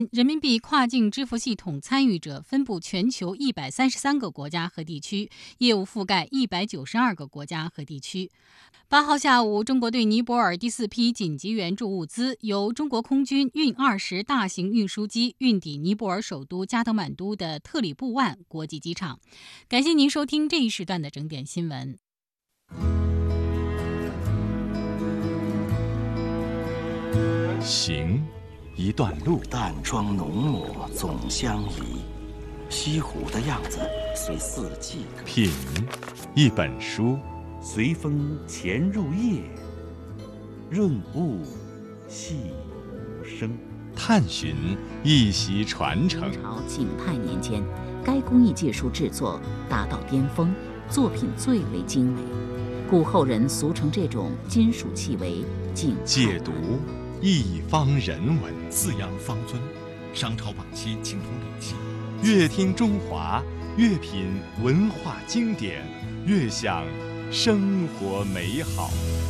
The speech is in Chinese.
人民币跨境支付系统参与者分布全球133个国家和地区，业务覆盖192个国家和地区。8号下午，中国对尼泊尔第4批紧急援助物资由中国空军运20大型运输机运抵尼泊尔首都加德满都的特里布万国际机场。感谢您收听这一时段的整点新闻。 行，一段路， 淡妆浓抹总相宜，西湖的样子随四季。 品，一本书， 随风潜入夜，润物细无声。 探寻一席传承。 明朝景泰年间，该工艺技术制作达到巅峰，作品最为精美，故后人俗称这种金属器为景泰。 解读一方人文， 四羊方尊，商朝晚期青铜礼器。 越听中华，越品文化经典，越享生活美好。